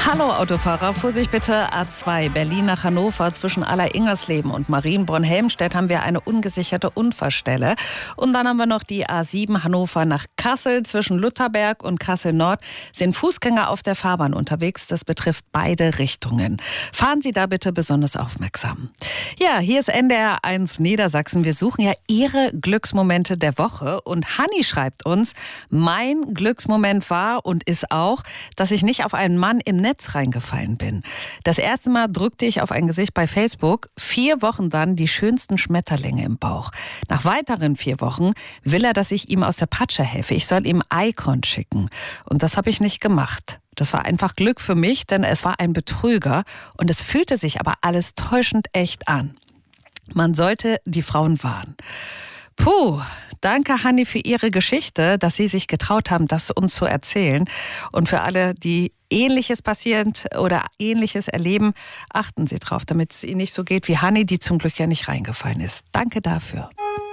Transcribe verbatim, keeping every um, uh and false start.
Hallo Autofahrer, Vorsicht bitte, A zwei, Berlin nach Hannover. Zwischen Aller-Ingersleben und Marienborn-Helmstedt haben wir eine ungesicherte Unfallstelle. Und dann haben wir noch die A sieben, Hannover nach Kassel. Zwischen Lutherberg und Kassel-Nord sind Fußgänger auf der Fahrbahn unterwegs. Das betrifft beide Richtungen. Fahren Sie da bitte besonders aufmerksam. Ja, hier ist N D R eins Niedersachsen. Wir suchen ja Ihre Glücksmomente der Woche. Und Hanni schreibt uns, mein Glücksmoment war und ist auch, dass ich nicht auf einen Mann im Netz reingefallen bin. Das erste Mal drückte ich auf ein Gesicht bei Facebook, vier Wochen dann die schönsten Schmetterlinge im Bauch. Nach weiteren vier Wochen will er, dass ich ihm aus der Patsche helfe. Ich soll ihm Icon schicken. Und das habe ich nicht gemacht. Das war einfach Glück für mich, denn es war ein Betrüger und es fühlte sich aber alles täuschend echt an. Man sollte die Frauen warnen. Puh, danke Hanni für Ihre Geschichte, dass Sie sich getraut haben, das uns zu erzählen. Und für alle, die Ähnliches passiert oder Ähnliches erleben, achten Sie drauf, damit es Ihnen nicht so geht wie Hanni, die zum Glück ja nicht reingefallen ist. Danke dafür.